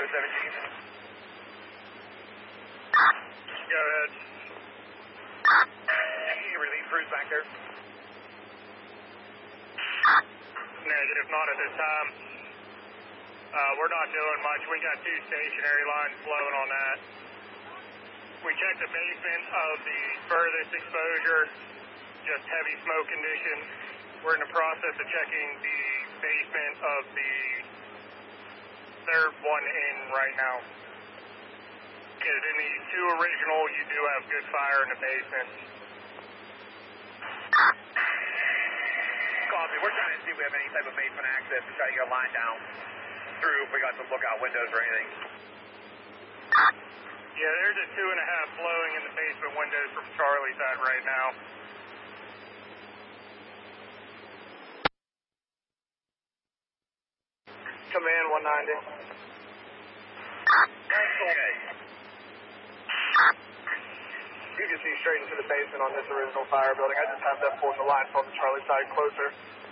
Bravo 17. Go ahead. Any relief crews back there? Negative, not at this time. We're not doing much. We got 2 stationary lines flowing on that. We checked the basement of the furthest exposure, just heavy smoke conditions. We're in the process of checking the basement of the third one in right now. Because in the 2 original, you do have good fire in the basement. Copy. We're trying to see if we have any type of basement access to try to get a line down through if we got some lookout windows or anything. Yeah, there's a 2.5 flowing in the basement windows from Charlie's side right now. Command 190. Okay. You can see straight into the basement on this original fire building. I just have them pulling the line from the Charlie side closer.